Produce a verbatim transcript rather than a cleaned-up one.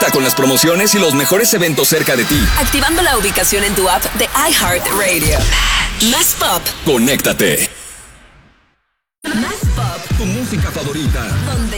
Conecta con las promociones y los mejores eventos cerca de ti. Activando la ubicación en tu app de iHeartRadio. Más pop. Conéctate. Más pop. Tu música favorita. Donde